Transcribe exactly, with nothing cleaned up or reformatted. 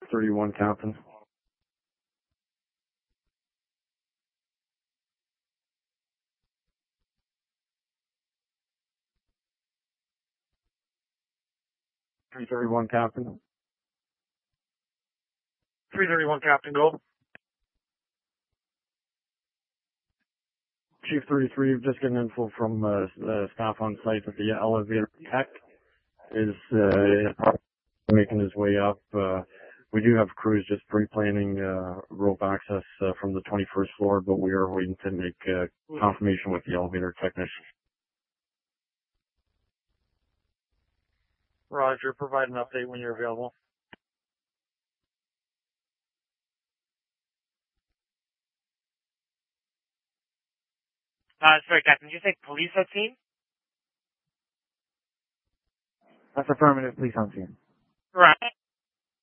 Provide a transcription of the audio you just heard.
thirty-one, Captain. three thirty-one, Captain. three thirty-one, Captain, go. Chief thirty-three, just getting info from uh, the staff on site that the elevator tech is uh, making his way up. Uh, we do have crews just pre-planning uh, rope access uh, from the twenty-first floor, but we are waiting to make uh, confirmation with the elevator technician. Roger, provide an update when you're available. Uh, sorry, Captain, did you say police at scene? That's affirmative, police on scene.